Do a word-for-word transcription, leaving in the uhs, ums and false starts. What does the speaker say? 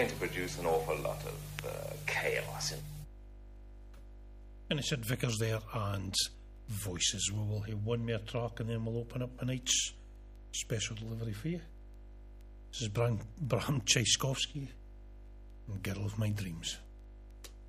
going to produce an awful lot of uh, chaos. In- and it's Sid Vickers there and voices. We will have one more track and then we'll open up tonight's special delivery for you. This is Bram, Bram Tchaikovsky and Girl of My Dreams.